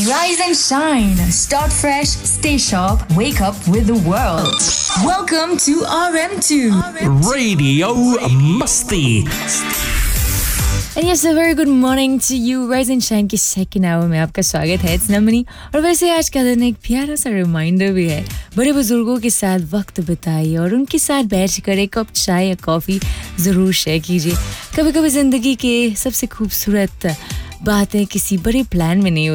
Rise and shine. Start fresh, stay sharp, wake up with the world. Welcome to RM2 Radio Musty. And yes, a very good morning to you. Rise and Shine के second hour में आपका स्वागत है. It's नमनी. और वैसे आज का दिन एक प्यारा सा रिमाइंडर भी है. बड़े बुजुर्गों के साथ वक्त बिताइए और उनके साथ बैठकर एक कप चाय या कॉफ़ी ज़रूर शेयर कीजिए. कभी-कभी ज़िंदगी के सबसे खूबसूरत बातें किसी बड़े प्लान में नहीं